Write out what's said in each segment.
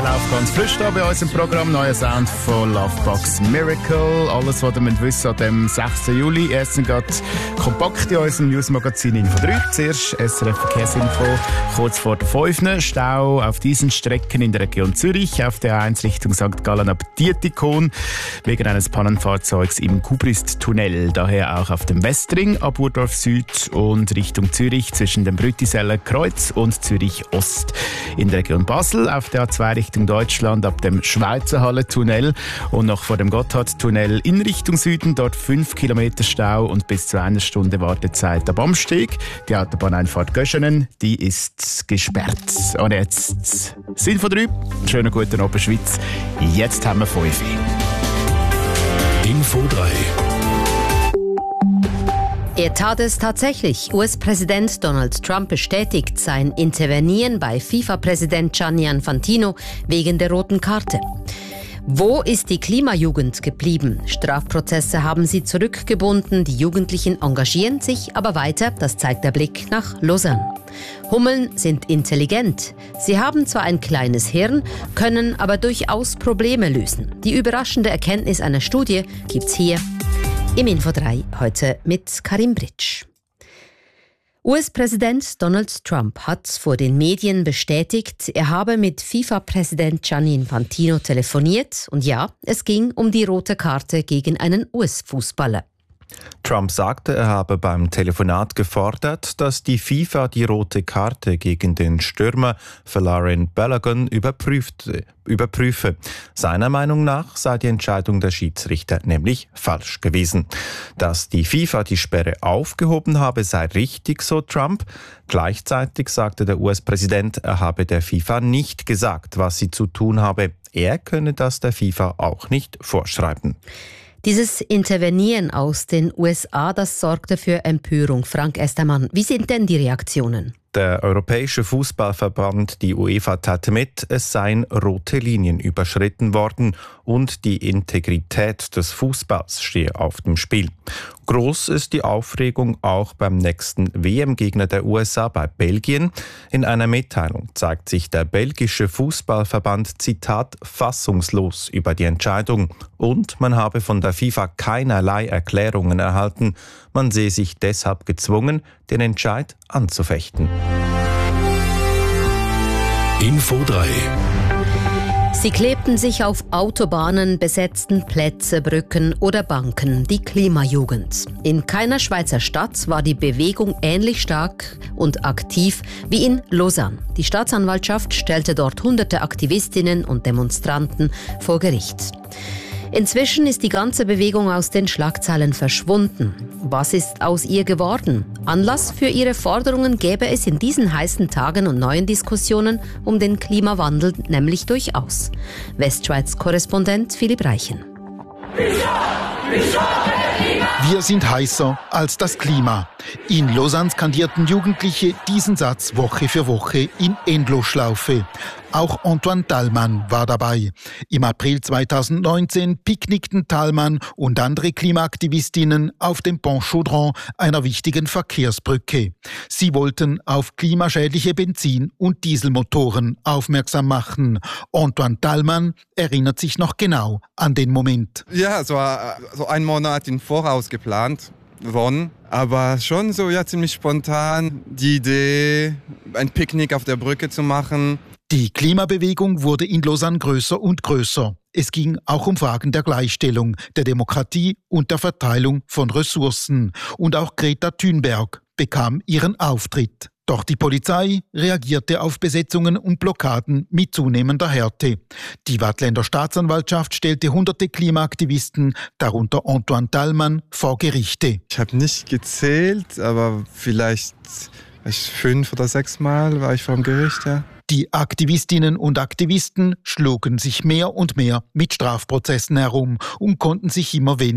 Der läuft ganz frisch da bei uns im Programm. Neuer Sound von Lovebox Miracle. Alles, was ihr wissen müsst an dem 6. Juli. Erstens geht kompakt in unserem Newsmagazin Info 3. Zuerst SRF Verkehrsinfo. Kurz vor der 5. Stau auf diesen Strecken in der Region Zürich. Auf der 1 Richtung St. Gallen ab Dietikon. Wegen eines Pannenfahrzeugs im Kubrist-Tunnel. Daher auch auf dem Westring ab Urdorf Süd und Richtung Zürich zwischen dem Brütiseller Kreuz und Zürich Ost. In der Region Basel auf der A2 Richtung Deutschland ab dem Schweizerhalle-Tunnel und noch vor dem Gotthard-Tunnel in Richtung Süden. Dort 5 Kilometer Stau und bis zu 1 Stunde Wartezeit am Amsteg. Die Autobahneinfahrt Göschenen, die ist gesperrt. Und jetzt sind von 3. Schönen guten Abend, Schweiz. Jetzt haben wir 5. Info 3. Er tat es tatsächlich. US-Präsident Donald Trump bestätigt sein Intervenieren bei FIFA-Präsident Gianni Infantino wegen der roten Karte. Wo ist die Klimajugend geblieben? Strafprozesse haben sie zurückgebunden, die Jugendlichen engagieren sich aber weiter, das zeigt der Blick nach Lausanne. Hummeln sind intelligent. Sie haben zwar ein kleines Hirn, können aber durchaus Probleme lösen. Die überraschende Erkenntnis einer Studie gibt's hier im Info 3 heute mit Karim Britsch. US-Präsident Donald Trump hat vor den Medien bestätigt, er habe mit FIFA-Präsident Gianni Infantino telefoniert und ja, es ging um die rote Karte gegen einen US-Fußballer. Trump sagte, er habe beim Telefonat gefordert, dass die FIFA die rote Karte gegen den Stürmer Folarin Balogun überprüfe. Seiner Meinung nach sei die Entscheidung der Schiedsrichter nämlich falsch gewesen. Dass die FIFA die Sperre aufgehoben habe, sei richtig, so Trump. Gleichzeitig sagte der US-Präsident, er habe der FIFA nicht gesagt, was sie zu tun habe. Er könne das der FIFA auch nicht vorschreiben. Dieses Intervenieren aus den USA, das sorgte für Empörung. Frank Estermann, wie sind denn die Reaktionen? Der Europäische Fußballverband, die UEFA, teilte mit, es seien rote Linien überschritten worden und die Integrität des Fußballs stehe auf dem Spiel. Groß ist die Aufregung auch beim nächsten WM-Gegner der USA, bei Belgien. In einer Mitteilung zeigt sich der belgische Fußballverband, Zitat, fassungslos über die Entscheidung und man habe von der FIFA keinerlei Erklärungen erhalten. Man sehe sich deshalb gezwungen, den Entscheid anzufechten. Info 3. Sie klebten sich auf Autobahnen, besetzten Plätze, Brücken oder Banken, die Klimajugend. In keiner Schweizer Stadt war die Bewegung ähnlich stark und aktiv wie in Lausanne. Die Staatsanwaltschaft stellte dort hunderte Aktivistinnen und Demonstranten vor Gericht. Inzwischen ist die ganze Bewegung aus den Schlagzeilen verschwunden. Was ist aus ihr geworden? Anlass für ihre Forderungen gäbe es in diesen heißen Tagen und neuen Diskussionen um den Klimawandel nämlich durchaus. Westschweiz-Korrespondent Philipp Reichen. Wir sind heißer als das Klima. In Lausanne skandierten Jugendliche diesen Satz Woche für Woche in Endlosschlaufe. Auch Antoine Thalmann war dabei. Im April 2019 picknickten Thalmann und andere Klimaaktivistinnen auf dem Pont Chaudron, einer wichtigen Verkehrsbrücke. Sie wollten auf klimaschädliche Benzin- und Dieselmotoren aufmerksam machen. Antoine Thalmann erinnert sich noch genau an den Moment. Ja, so einen Monat im Voraus geplant worden, aber schon so ziemlich spontan die Idee, ein Picknick auf der Brücke zu machen. Die Klimabewegung wurde in Lausanne größer und größer. Es ging auch um Fragen der Gleichstellung, der Demokratie und der Verteilung von Ressourcen. Und auch Greta Thunberg bekam ihren Auftritt. Doch die Polizei reagierte auf Besetzungen und Blockaden mit zunehmender Härte. Die Waadtländer Staatsanwaltschaft stellte hunderte Klimaaktivisten, darunter Antoine Thalmann, vor Gerichte. Ich habe nicht gezählt, aber vielleicht 5 oder 6 Mal war ich vor dem Gericht, ja. Die Aktivistinnen und Aktivisten schlugen sich mehr und mehr mit Strafprozessen herum und konnten sich immer weniger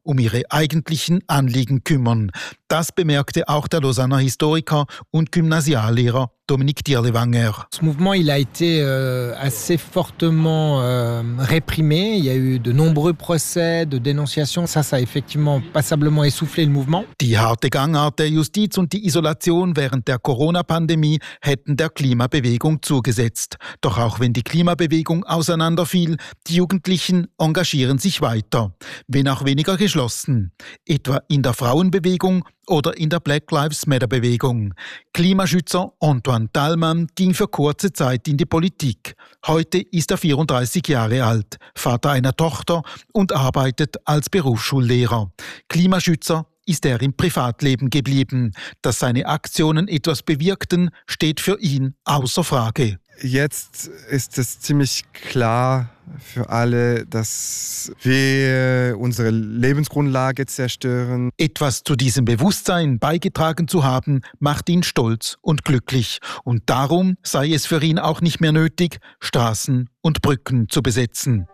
um ihre eigentlichen Anliegen kümmern. Das bemerkte auch der Lausanner Historiker und Gymnasiallehrer Dominique Dirlewanger. Ce mouvement, il a été assez fortement réprimé. Il y a eu de nombreux procès, de dénonciations. Ça a effectivement passablement essoufflé le mouvement. Die harte Gangart der Justiz und die Isolation während der Corona-Pandemie hätten der Klimabewegung zugesetzt. Doch auch wenn die Klimabewegung auseinanderfiel, die Jugendlichen engagieren sich weiter, wenn auch weniger geschlossen. Etwa in der Frauenbewegung oder in der Black Lives Matter Bewegung. Klimaschützer Antoine Thalmann ging für kurze Zeit in die Politik. Heute ist er 34 Jahre alt, Vater einer Tochter und arbeitet als Berufsschullehrer. Klimaschützer ist er im Privatleben geblieben. Dass seine Aktionen etwas bewirkten, steht für ihn außer Frage. Jetzt ist es ziemlich klar für alle, dass wir unsere Lebensgrundlage zerstören. Etwas zu diesem Bewusstsein beigetragen zu haben, macht ihn stolz und glücklich. Und darum sei es für ihn auch nicht mehr nötig, Straßen und Brücken zu besetzen.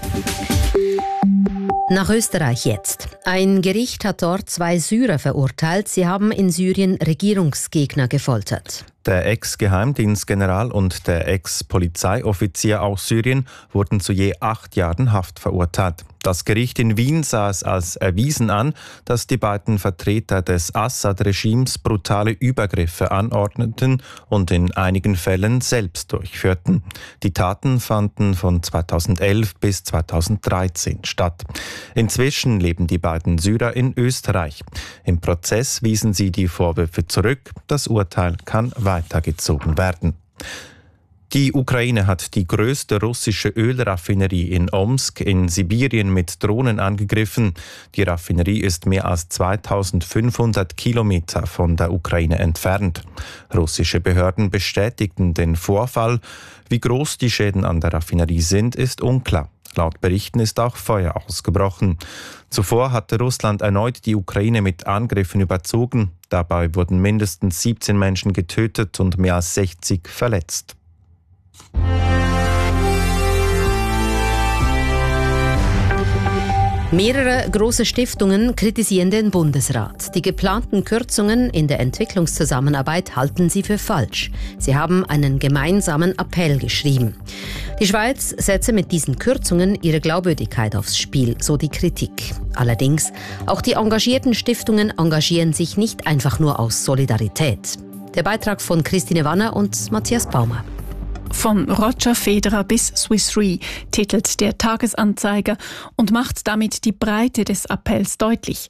Nach Österreich jetzt. Ein Gericht hat dort 2 Syrer verurteilt. Sie haben in Syrien Regierungsgegner gefoltert. Der Ex-Geheimdienstgeneral und der Ex-Polizeioffizier aus Syrien wurden zu je 8 Jahren Haft verurteilt. Das Gericht in Wien sah es als erwiesen an, dass die beiden Vertreter des Assad-Regimes brutale Übergriffe anordneten und in einigen Fällen selbst durchführten. Die Taten fanden von 2011 bis 2013 statt. Inzwischen leben die beiden Syrer in Österreich. Im Prozess wiesen sie die Vorwürfe zurück. Das Urteil kann weitergezogen werden. Die Ukraine hat die größte russische Ölraffinerie in Omsk in Sibirien mit Drohnen angegriffen. Die Raffinerie ist mehr als 2500 Kilometer von der Ukraine entfernt. Russische Behörden bestätigten den Vorfall. Wie groß die Schäden an der Raffinerie sind, ist unklar. Laut Berichten ist auch Feuer ausgebrochen. Zuvor hatte Russland erneut die Ukraine mit Angriffen überzogen. Dabei wurden mindestens 17 Menschen getötet und mehr als 60 verletzt. Mehrere große Stiftungen kritisieren den Bundesrat. Die geplanten Kürzungen in der Entwicklungszusammenarbeit halten sie für falsch. Sie haben einen gemeinsamen Appell geschrieben. Die Schweiz setze mit diesen Kürzungen ihre Glaubwürdigkeit aufs Spiel, so die Kritik. Allerdings, auch die engagierten Stiftungen engagieren sich nicht einfach nur aus Solidarität. Der Beitrag von Christine Wanner und Matthias Baumer. Von Roger Federer bis Swiss Re titelt der Tagesanzeiger und macht damit die Breite des Appells deutlich.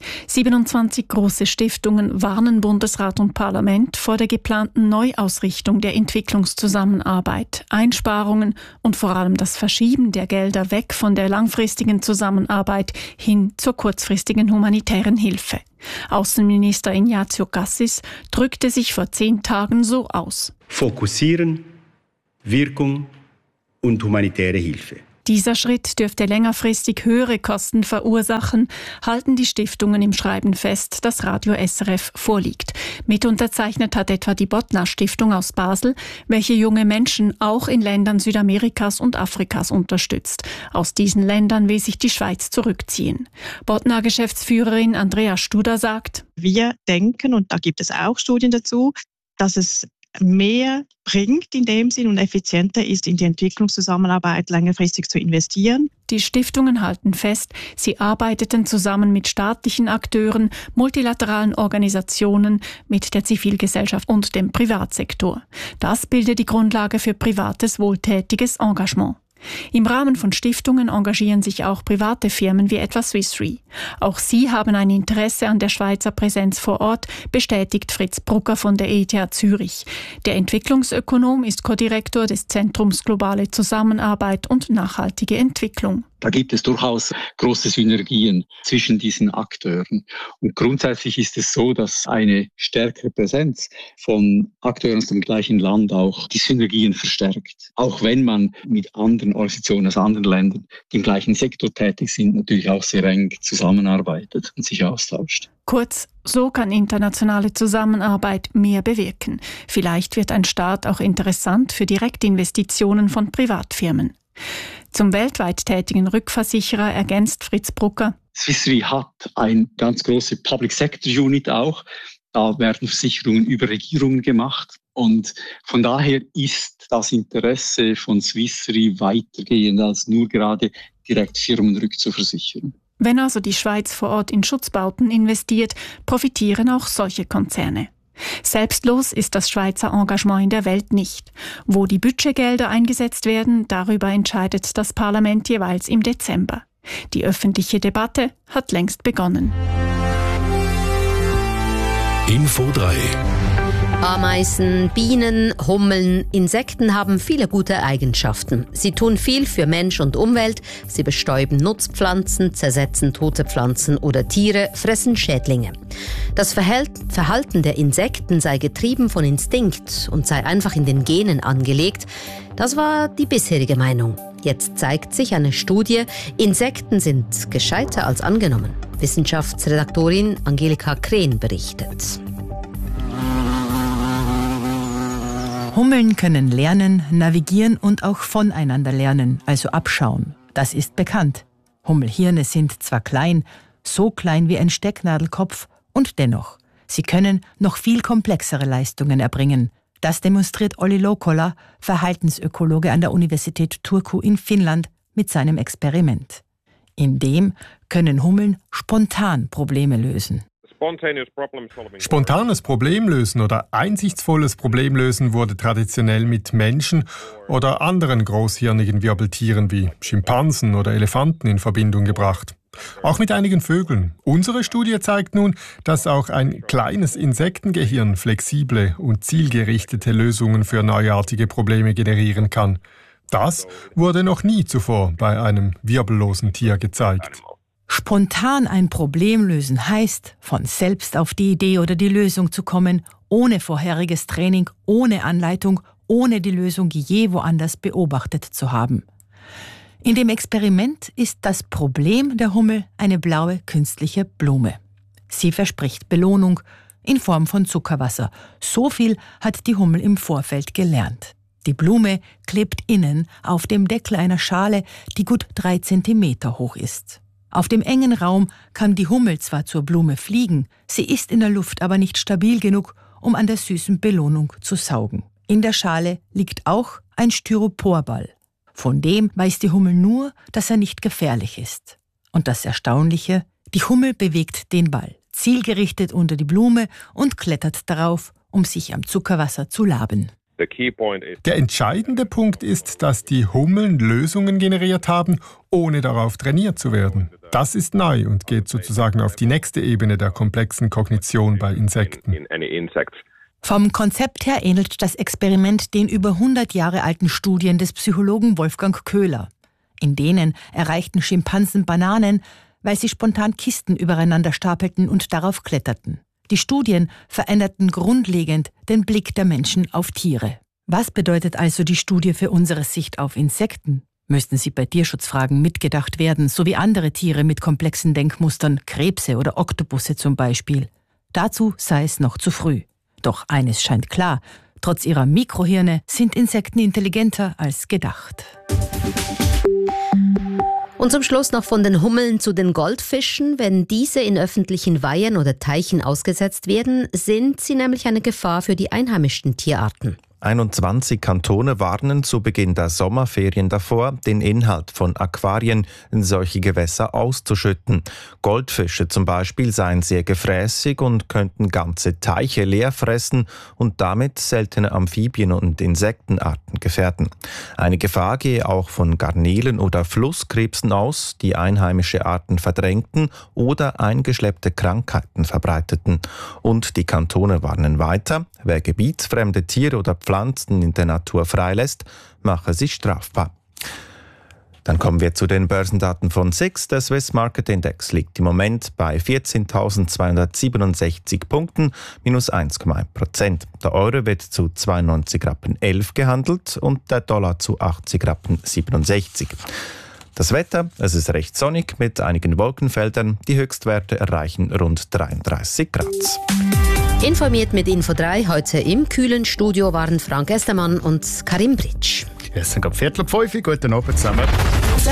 27 große Stiftungen warnen Bundesrat und Parlament vor der geplanten Neuausrichtung der Entwicklungszusammenarbeit, Einsparungen und vor allem das Verschieben der Gelder weg von der langfristigen Zusammenarbeit hin zur kurzfristigen humanitären Hilfe. Außenminister Ignazio Cassis drückte sich vor 10 Tagen so aus. Fokussieren, Wirkung und humanitäre Hilfe. Dieser Schritt dürfte längerfristig höhere Kosten verursachen, halten die Stiftungen im Schreiben fest, das Radio SRF vorliegt. Mitunterzeichnet hat etwa die Bottner-Stiftung aus Basel, welche junge Menschen auch in Ländern Südamerikas und Afrikas unterstützt. Aus diesen Ländern will sich die Schweiz zurückziehen. Bottner-Geschäftsführerin Andrea Studer sagt: Wir denken, und da gibt es auch Studien dazu, dass es mehr bringt in dem Sinn und effizienter ist, in die Entwicklungszusammenarbeit längerfristig zu investieren. Die Stiftungen halten fest, sie arbeiteten zusammen mit staatlichen Akteuren, multilateralen Organisationen, mit der Zivilgesellschaft und dem Privatsektor. Das bildet die Grundlage für privates, wohltätiges Engagement. Im Rahmen von Stiftungen engagieren sich auch private Firmen wie etwa Swiss Re. Auch sie haben ein Interesse an der Schweizer Präsenz vor Ort, bestätigt Fritz Brucker von der ETH Zürich. Der Entwicklungsökonom ist Co-Direktor des Zentrums Globale Zusammenarbeit und nachhaltige Entwicklung. Da gibt es durchaus große Synergien zwischen diesen Akteuren. Und grundsätzlich ist es so, dass eine stärkere Präsenz von Akteuren aus dem gleichen Land auch die Synergien verstärkt. Auch wenn man mit anderen Organisationen aus anderen Ländern, die im gleichen Sektor tätig sind, natürlich auch sehr eng zusammenarbeitet und sich austauscht. Kurz, so kann internationale Zusammenarbeit mehr bewirken. Vielleicht wird ein Staat auch interessant für Direktinvestitionen von Privatfirmen. Zum weltweit tätigen Rückversicherer ergänzt Fritz Brucker: Swiss Re hat eine ganz große Public Sector Unit auch. Da werden Versicherungen über Regierungen gemacht. Und von daher ist das Interesse von Swiss Re weitergehend als nur gerade direkt Firmen rückzuversichern. Wenn also die Schweiz vor Ort in Schutzbauten investiert, profitieren auch solche Konzerne. Selbstlos ist das Schweizer Engagement in der Welt nicht. Wo die Budgetgelder eingesetzt werden, darüber entscheidet das Parlament jeweils im Dezember. Die öffentliche Debatte hat längst begonnen. Info 3. Ameisen, Bienen, Hummeln, Insekten haben viele gute Eigenschaften. Sie tun viel für Mensch und Umwelt. Sie bestäuben Nutzpflanzen, zersetzen tote Pflanzen oder Tiere, fressen Schädlinge. Das Verhalten der Insekten sei getrieben von Instinkt und sei einfach in den Genen angelegt. Das war die bisherige Meinung. Jetzt zeigt sich eine Studie, Insekten sind gescheiter als angenommen. Wissenschaftsredaktorin Angelika Krehn berichtet. Hummeln können lernen, navigieren und auch voneinander lernen, also abschauen. Das ist bekannt. Hummelhirne sind zwar klein, so klein wie ein Stecknadelkopf, und dennoch, sie können noch viel komplexere Leistungen erbringen. Das demonstriert Olli Loukola, Verhaltensökologe an der Universität Turku in Finnland, mit seinem Experiment. In dem können Hummeln spontan Probleme lösen. Spontanes Problemlösen oder einsichtsvolles Problemlösen wurde traditionell mit Menschen oder anderen großhirnigen Wirbeltieren wie Schimpansen oder Elefanten in Verbindung gebracht. Auch mit einigen Vögeln. Unsere Studie zeigt nun, dass auch ein kleines Insektengehirn flexible und zielgerichtete Lösungen für neuartige Probleme generieren kann. Das wurde noch nie zuvor bei einem wirbellosen Tier gezeigt. Spontan ein Problem lösen heißt, von selbst auf die Idee oder die Lösung zu kommen, ohne vorheriges Training, ohne Anleitung, ohne die Lösung je woanders beobachtet zu haben. In dem Experiment ist das Problem der Hummel eine blaue künstliche Blume. Sie verspricht Belohnung in Form von Zuckerwasser. So viel hat die Hummel im Vorfeld gelernt. Die Blume klebt innen auf dem Deckel einer Schale, die gut 3 Zentimeter hoch ist. Auf dem engen Raum kann die Hummel zwar zur Blume fliegen, sie ist in der Luft aber nicht stabil genug, um an der süßen Belohnung zu saugen. In der Schale liegt auch ein Styroporball. Von dem weiß die Hummel nur, dass er nicht gefährlich ist. Und das Erstaunliche, die Hummel bewegt den Ball, zielgerichtet unter die Blume und klettert darauf, um sich am Zuckerwasser zu laben. Der entscheidende Punkt ist, dass die Hummeln Lösungen generiert haben, ohne darauf trainiert zu werden. Das ist neu und geht sozusagen auf die nächste Ebene der komplexen Kognition bei Insekten. Vom Konzept her ähnelt das Experiment den über 100 Jahre alten Studien des Psychologen Wolfgang Köhler. In denen erreichten Schimpansen Bananen, weil sie spontan Kisten übereinander stapelten und darauf kletterten. Die Studien veränderten grundlegend den Blick der Menschen auf Tiere. Was bedeutet also die Studie für unsere Sicht auf Insekten? Müssten sie bei Tierschutzfragen mitgedacht werden, so wie andere Tiere mit komplexen Denkmustern, Krebse oder Oktopusse zum Beispiel? Dazu sei es noch zu früh. Doch eines scheint klar, trotz ihrer Mikrohirne sind Insekten intelligenter als gedacht. Und zum Schluss noch von den Hummeln zu den Goldfischen. Wenn diese in öffentlichen Weihen oder Teichen ausgesetzt werden, sind sie nämlich eine Gefahr für die einheimischen Tierarten. 21 Kantone warnen zu Beginn der Sommerferien davor, den Inhalt von Aquarien in solche Gewässer auszuschütten. Goldfische zum Beispiel seien sehr gefräßig und könnten ganze Teiche leer fressen und damit seltene Amphibien- und Insektenarten gefährden. Eine Gefahr gehe auch von Garnelen oder Flusskrebsen aus, die einheimische Arten verdrängten oder eingeschleppte Krankheiten verbreiteten. Und die Kantone warnen weiter, wer gebietsfremde Tiere oder Pflanzen in der Natur freilässt, mache sich strafbar. Dann kommen wir zu den Börsendaten von SIX. Der Swiss Market Index liegt im Moment bei 14.267 Punkten, minus 1,1%. Der Euro wird zu 92,11 Rappen gehandelt und der Dollar zu 80,67 Rappen. Das Wetter, es ist recht sonnig mit einigen Wolkenfeldern. Die Höchstwerte erreichen rund 33 Grad. Informiert mit Info 3. Heute im kühlen Studio waren Frank Estermann und Karim Britsch. Es sind gerade 4:45. Guten Abend zusammen.